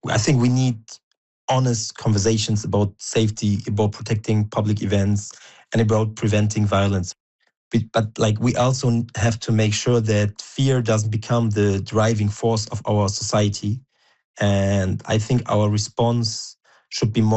I think we need honest conversations about safety, about protecting public events, and about preventing violence. But like we also have to make sure that fear doesn't become the driving force of our society. And I think our response should be more